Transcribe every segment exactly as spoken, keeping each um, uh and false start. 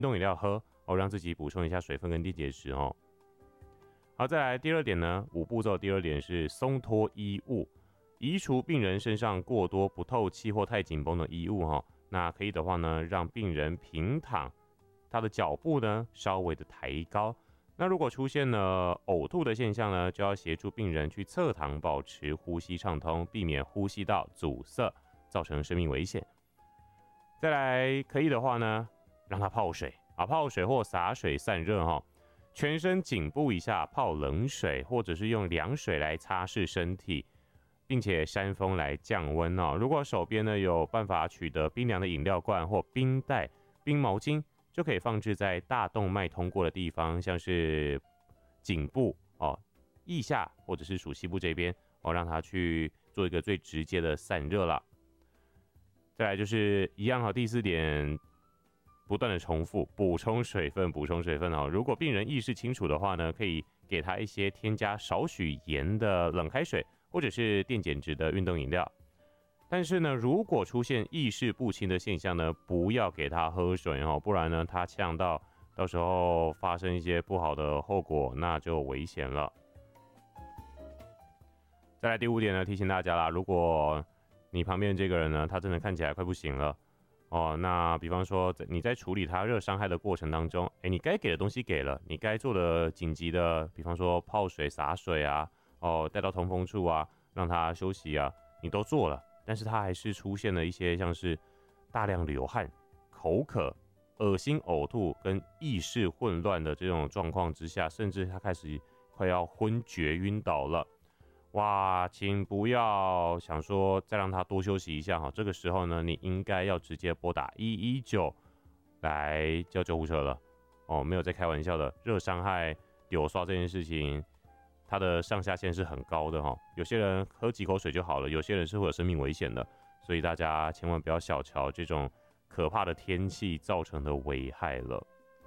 动饮料喝哦，让自己补充一下水分跟电解质哦。好，再来第二点呢，五步骤第二点是松脱衣物，移除病人身上过多不透气或太紧绷的衣物哈。那可以的话呢，让病人平躺，他的脚步呢稍微的抬高。那如果出现了呕吐的现象呢，就要协助病人去侧躺，保持呼吸畅通，避免呼吸道阻塞，造成生命危险。再来可以的话呢，让他泡水啊，泡水或洒水散热哈。全身颈部以下泡冷水，或者是用凉水来擦拭身体，并且扇风来降温哦。如果手边呢有办法取得冰凉的饮料罐或冰袋、冰毛巾，就可以放置在大动脉通过的地方，像是颈部哦、腋下或者是属膝部这边哦，让它去做一个最直接的散热啦。再来就是一样哈，第四点。不断的重复补充水分，补充水分哦。如果病人意识清楚的话呢，可以给他一些添加少许盐的冷开水，或者是电解质的运动饮料。但是呢，如果出现意识不清的现象呢，不要给他喝水哦，不然呢，他呛到，到时候发生一些不好的后果，那就危险了。再来第五点呢，提醒大家啦，如果你旁边这个人呢，他真的看起来快不行了。哦，那比方说你在处理他热伤害的过程当中，哎，你该给的东西给了，你该做的紧急的，比方说泡水、洒水啊，哦，带到通风处啊，让他休息啊，你都做了，但是他还是出现了一些像是大量流汗、口渴、恶心、呕吐跟意识混乱的这种状况之下，甚至他开始快要昏厥晕倒了。哇，请不要想说再让他多休息一下哈，这个时候呢，你应该要直接拨打一一九来叫救护车了哦，没有在开玩笑的。热伤害、丢刷这件事情，它的上下限是很高的哈。有些人喝几口水就好了，有些人是会有生命危险的，所以大家千万不要小瞧这种可怕的天气造成的危害了。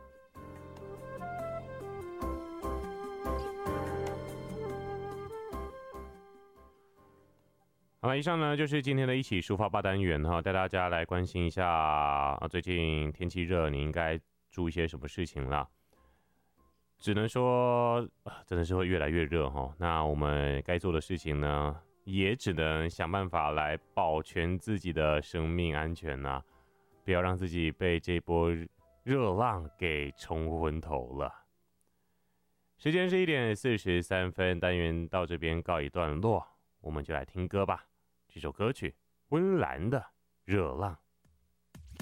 好了，以上呢就是今天的一起抒发吧单元哈，带大家来关心一下啊，最近天气热，你应该注意些什么事情啦？只能说，真的是会越来越热哈。那我们该做的事情呢，也只能想办法来保全自己的生命安全呐、啊，不要让自己被这波热浪给冲昏头了。时间是一点四十三分，单元到这边告一段落，我们就来听歌吧。这首歌曲《温岚的热浪》。